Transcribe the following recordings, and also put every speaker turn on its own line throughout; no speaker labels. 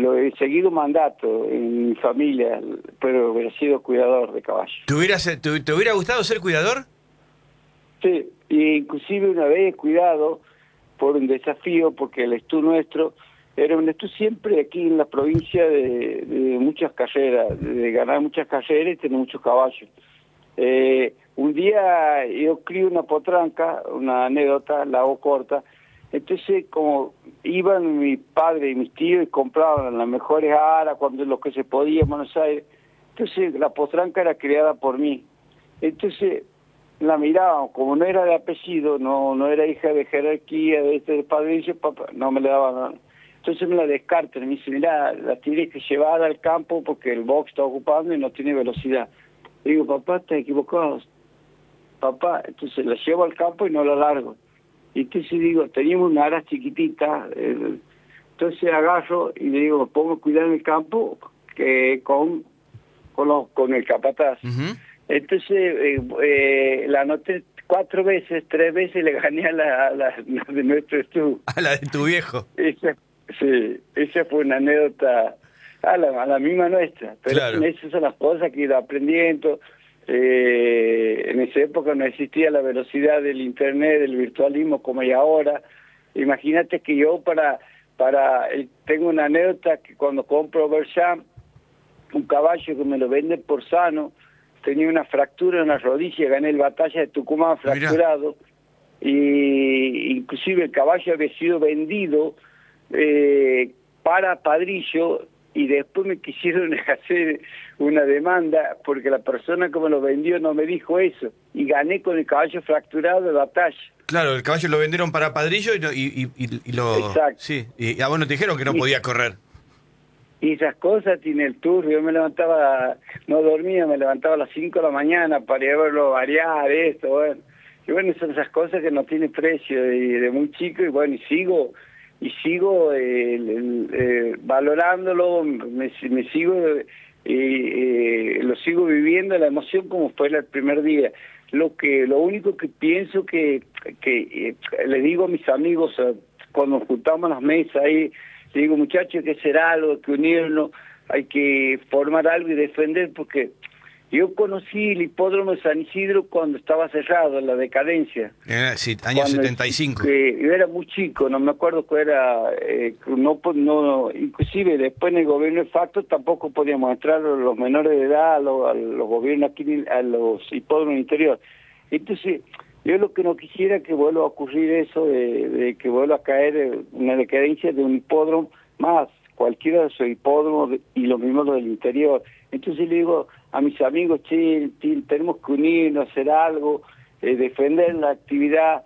lo he seguido mandato en mi familia, pero he sido cuidador de caballos.
¿Te hubiera gustado ser cuidador?
Sí, y inclusive una vez he cuidado por un desafío, porque el Estú nuestro era un Estú siempre aquí en la provincia de muchas carreras, de ganar muchas carreras y tener muchos caballos. Un día yo crío una potranca, una anécdota, la hago corta. Entonces, como iban mi padre y mis tíos y compraban las mejores aras, cuando lo que se podía en Buenos Aires, entonces la potranca era criada por mí. Entonces la miraban, como no era de apellido, no era hija de jerarquía, de padre, y papá, no me le daban nada. Entonces me la descartan, me dicen, mira, la tienes que llevar al campo porque el box está ocupando y no tiene velocidad. Digo, papá, estás equivocado. Papá, entonces la llevo al campo y no la largo. Y entonces digo, teníamos una aras chiquitita, entonces agarro y le digo, me pongo a cuidar en el campo que con el capataz.
Uh-huh.
Entonces la anoté 4 veces, 3 veces le gané a la de nuestro estudio.
A la de tu viejo.
Esa fue una anécdota a la misma nuestra. Pero
claro.
Esas son las cosas que he ido aprendiendo. En esa época no existía la velocidad del internet, del virtualismo como hay ahora. Imagínate que yo tengo una anécdota que cuando compro Bersham, un caballo que me lo venden por sano, tenía una fractura en la rodilla, gané el batalla de Tucumán fracturado. Mirá. Y inclusive el caballo había sido vendido para Padrillo, y después me quisieron hacer una demanda porque la persona que me lo vendió no me dijo eso, y gané con el caballo fracturado de batalla.
Claro, el caballo lo vendieron para Padrillo y lo...
Exacto.
Sí, y a vos no te dijeron que no podía correr.
Y esas cosas tiene el tour. Yo me levantaba, no dormía, me levantaba a las 5 de la mañana para ir a verlo variar, esto, bueno. Y bueno, son esas cosas que no tienen precio, y de muy chico, y bueno, y sigo valorándolo, me sigo, lo sigo viviendo, la emoción como fue el primer día. Lo único que pienso que le digo a mis amigos cuando nos juntamos las mesas ahí, le digo, muchachos, hay que hacer algo, hay que unirnos, hay que formar algo y defender, porque yo conocí el hipódromo de San Isidro cuando estaba cerrado, en la decadencia.
Sí, año 75.
Yo era muy chico, no me acuerdo cuál era, inclusive después en el gobierno de facto tampoco podíamos entrar los menores de edad a los gobiernos aquí, a los hipódromos interior. Entonces, yo lo que no quisiera que vuelva a ocurrir eso, de que vuelva a caer una decadencia de un hipódromo más, cualquiera de esos hipódromos, y lo mismo lo del interior. Entonces le digo a mis amigos, che, tenemos que unirnos, hacer algo, defender la actividad,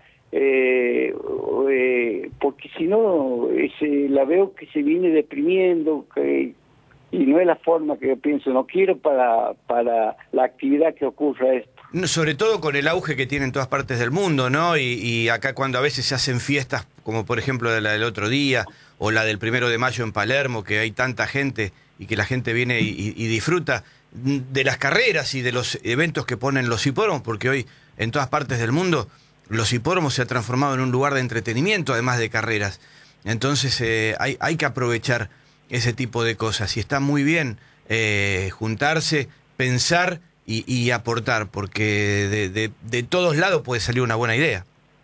porque si no, la veo que se viene deprimiendo, y no es la forma que yo pienso, no quiero para la actividad que ocurra esto.
Sobre todo con el auge que tiene en todas partes del mundo, ¿no? Y acá cuando a veces se hacen fiestas, como por ejemplo la del otro día, o la del 1 de mayo en Palermo, que hay tanta gente y que la gente viene y disfruta de las carreras y de los eventos que ponen los hipódromos, porque hoy en todas partes del mundo los hipódromos se han transformado en un lugar de entretenimiento, además de carreras. Entonces hay que aprovechar ese tipo de cosas, y está muy bien juntarse, pensar y aportar, porque de todos lados puede salir una buena idea.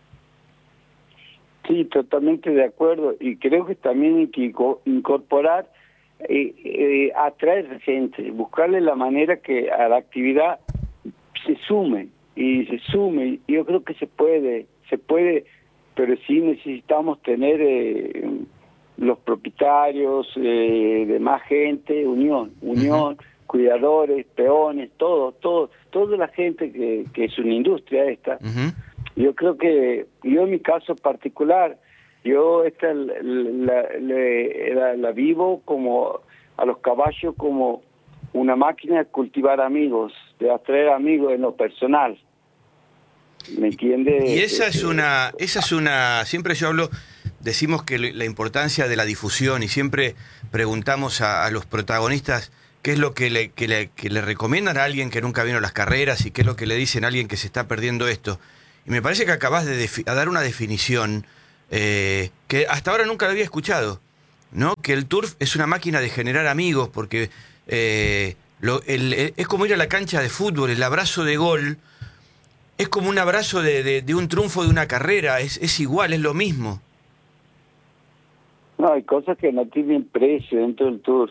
Sí, totalmente de acuerdo, y creo que también hay que incorporar, atraer gente, buscarle la manera que a la actividad se sume, y yo creo que se puede, pero sí necesitamos tener los propietarios, de más gente, unión, uh-huh. Cuidadores, peones, toda la gente que es una industria esta.
Uh-huh.
Yo creo que, yo en mi caso particular, yo la vivo como a los caballos como una máquina de cultivar amigos, de atraer amigos en lo personal. ¿Me entiende?
Y esa es una, siempre decimos que la importancia de la difusión, y siempre preguntamos a los protagonistas qué es lo que le recomiendan a alguien que nunca vino a las carreras, y qué es lo que le dicen a alguien que se está perdiendo esto. Y me parece que acabas de dar una definición que hasta ahora nunca la había escuchado. ¿no? Que el turf es una máquina de generar amigos, porque es como ir a la cancha de fútbol, el abrazo de gol es como un abrazo de un triunfo de una carrera, es igual, es lo mismo.
No, hay cosas que no tienen precio dentro del Tour.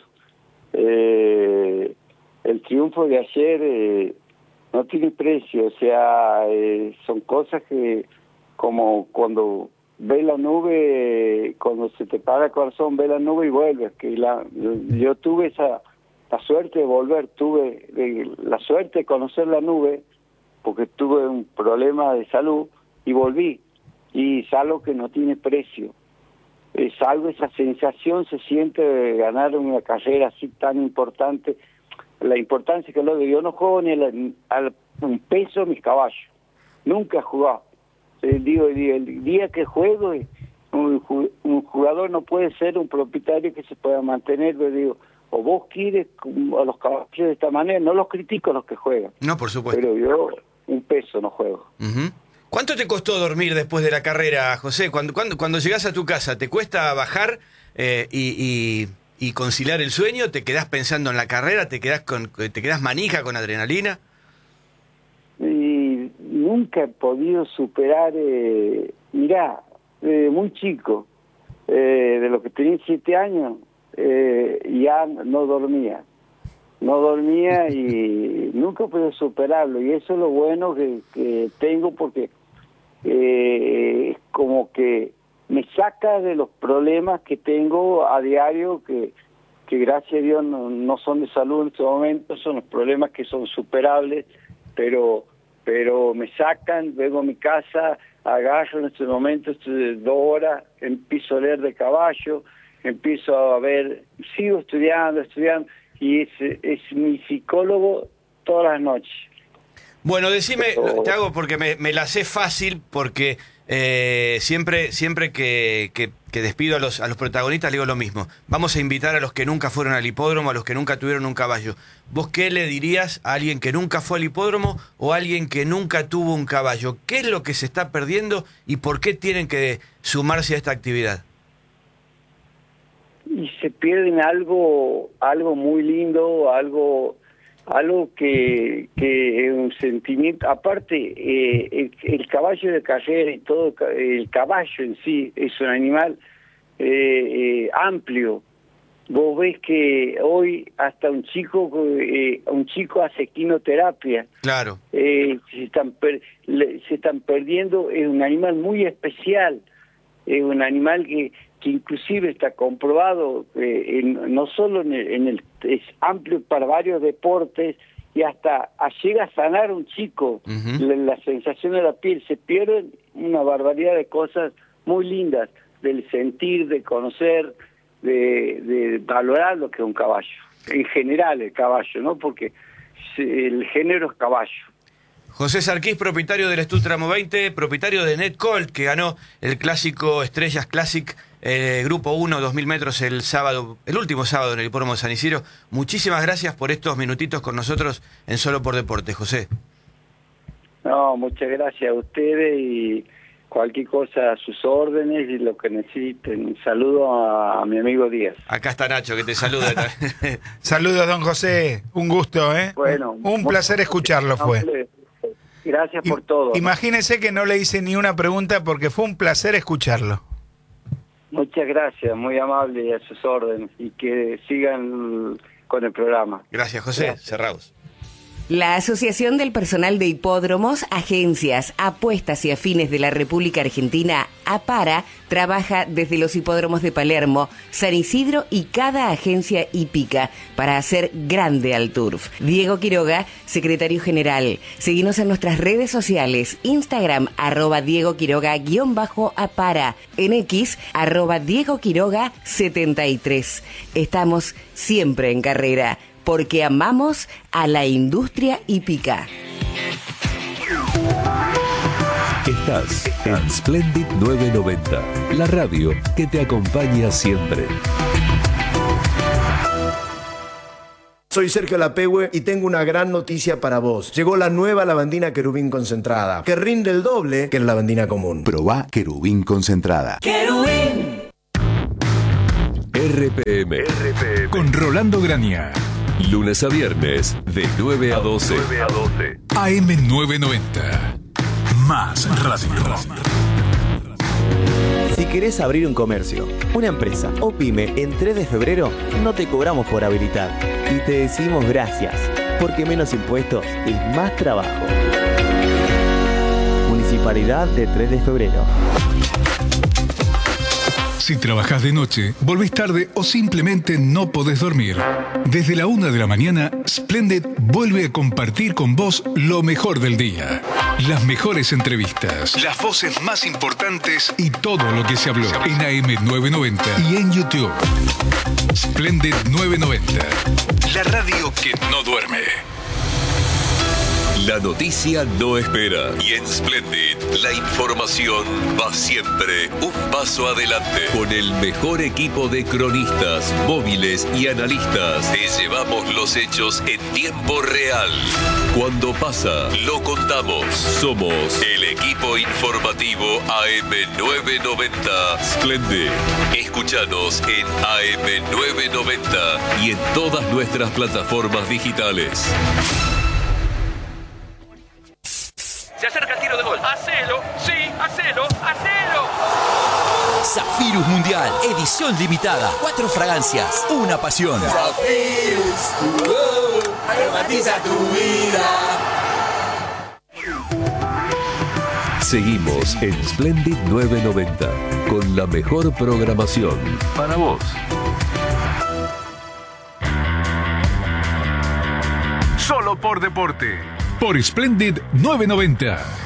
El triunfo de ayer no tiene precio, o sea, son cosas que, como cuando ves la nube, cuando se te para el corazón, ves la nube y vuelves. Yo tuve la suerte de volver, tuve la suerte de conocer la nube, porque tuve un problema de salud y volví, y es algo que no tiene precio. Es algo, esa sensación se siente de ganar una carrera así tan importante. La importancia que yo no juego ni un peso mis caballos, nunca he jugado. Digo, el día que juego, un jugador no puede ser un propietario que se pueda mantener, pero digo, o vos quieres a los caballos de esta manera, no los critico a los que juegan.
No, por supuesto.
Pero yo un peso no juego.
Uh-huh. ¿Cuánto te costó dormir después de la carrera, José? Cuando llegás a tu casa, ¿te cuesta bajar y conciliar el sueño? ¿Te quedás pensando en la carrera? ¿Te quedás manija con adrenalina?
Y nunca he podido superar, mirá, muy chico, de lo que tenía 7 años, ya no dormía y nunca he podido superarlo, y eso es lo bueno que tengo, porque es como que me saca de los problemas que tengo a diario, que gracias a Dios no son de salud en este momento, son los problemas que son superables, pero me sacan, vengo a mi casa, agarro en este momento, estoy 2 horas, empiezo a leer de caballo, empiezo a ver, sigo estudiando, y es mi psicólogo todas las noches.
Bueno, decime, te hago porque me la sé fácil, porque siempre que despido a los protagonistas le digo lo mismo. Vamos a invitar a los que nunca fueron al hipódromo, a los que nunca tuvieron un caballo. ¿Vos qué le dirías a alguien que nunca fue al hipódromo o a alguien que nunca tuvo un caballo? ¿Qué es lo que se está perdiendo y por qué tienen que sumarse a esta actividad?
Y se pierden algo muy lindo, algo que es un sentimiento. Aparte, el caballo de carrera y todo, el caballo en sí es un animal amplio. Vos ves que hoy hasta un chico hace equinoterapia.
Claro.
Se están perdiendo. Es un animal muy especial, es un animal que inclusive está comprobado, no solo es amplio para varios deportes, y hasta llega a sanar a un chico. Uh-huh. La sensación de la piel, se pierden una barbaridad de cosas muy lindas, del sentir, de conocer, de valorar lo que es un caballo. En general el caballo, ¿no? Porque el género es caballo.
José Sarquís, propietario del Stud Tramo 20, propietario de Netcolt, que ganó el clásico Estrellas Classic Grupo 1, 2000 metros el último sábado en el hipódromo de San Isidro. Muchísimas gracias por estos minutitos con nosotros en Solo por Deporte, José.
No, muchas gracias a ustedes, y cualquier cosa a sus órdenes y lo que necesiten. Un saludo a mi amigo Díaz.
Acá está Nacho, que te saluda.
Saludos, don José. Un gusto, ¿eh?
Bueno,
un placer escucharlo fue.
Gracias por todo.
Imagínese que no le hice ni una pregunta porque fue un placer escucharlo.
Muchas gracias, muy amable y a sus órdenes, y que sigan con el programa.
Gracias, José. Gracias. Cerramos.
La Asociación del Personal de Hipódromos, Agencias, Apuestas y Afines de la República Argentina, APARA, trabaja desde los hipódromos de Palermo, San Isidro y cada agencia hípica para hacer grande al turf. Diego Quiroga, secretario general. Seguinos en nuestras redes sociales, Instagram, @Diego Quiroga_APARA, en X, @Diego Quiroga 73. Estamos siempre en carrera, porque amamos a la industria hípica.
Estás en Splendid 990, la radio que te acompaña siempre.
Soy Sergio Lapehue y tengo una gran noticia para vos. Llegó la nueva lavandina Querubín concentrada, que rinde el doble que la lavandina común.
Probá Querubín concentrada.
¡Querubín!
RPM.
Con Rolando Grania.
Lunes a viernes, de 9 a 12.
AM990. Más radio.
Si querés abrir un comercio, una empresa o pyme en 3 de febrero, no te cobramos por habilitar. Y te decimos gracias, porque menos impuestos es más trabajo. Municipalidad de 3 de febrero.
Si trabajás de noche, volvés tarde o simplemente no podés dormir. Desde la 1 de la mañana, Splendid vuelve a compartir con vos lo mejor del día. Las mejores entrevistas, las voces más importantes y todo lo que se habló en AM990 y en YouTube. Splendid 990, la radio que no duerme.
La noticia no espera y en Splendid la información va siempre un paso adelante. Con el mejor equipo de cronistas, móviles y analistas te llevamos los hechos en tiempo real. Cuando pasa, lo contamos. Somos el equipo informativo AM990 Splendid. Escúchanos en AM990 y en todas nuestras plataformas digitales.
Se acerca el tiro de gol. ¡Hacelo! ¡Sí! ¡Hacelo! ¡Hacelo!
Zafirus Mundial, edición limitada. 4 fragancias, una pasión.
Zafirus, aromatiza tu vida.
Seguimos en Splendid 990 con la mejor programación para vos.
Solo por deporte. Por Splendid 990.